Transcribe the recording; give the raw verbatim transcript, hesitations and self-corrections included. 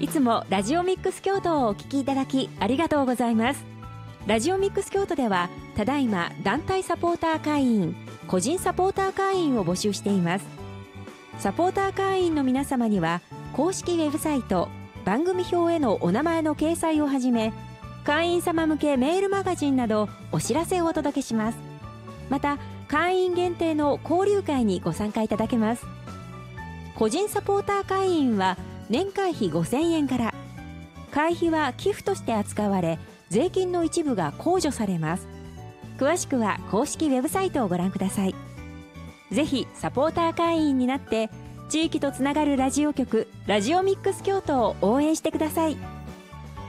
いつもラジオミックス京都をお聞きいただきありがとうございます。ラジオミックス京都ではただいま団体サポーター会員、個人サポーター会員を募集しています。サポーター会員の皆様には公式ウェブサイト、番組表へのお名前の掲載をはじめ、会員様向けメールマガジンなどお知らせをお届けします。また会員限定の交流会にご参加いただけます。個人サポーター会員は年会費ごせんえんから、会費は寄付として扱われ、税金の一部が控除されます。詳しくは公式ウェブサイトをご覧ください。ぜひサポーター会員になって地域とつながるラジオ局、ラジオミックス京都を応援してください。